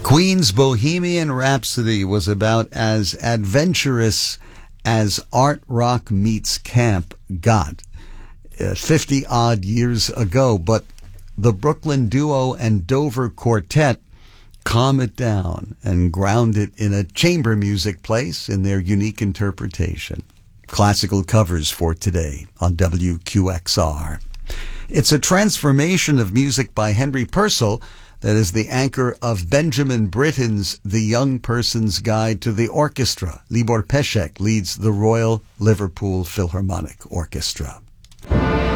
Queen's Bohemian Rhapsody was about as adventurous as art rock meets camp got 50-odd years ago, but the Brooklyn duo and Dover Quartet calm it down and ground it in a chamber music place in their unique interpretation. Classical covers for today on WQXR. It's a transformation of music by Henry Purcell that is the anchor of Benjamin Britten's The Young Person's Guide to the Orchestra. Libor Pesek leads the Royal Liverpool Philharmonic Orchestra.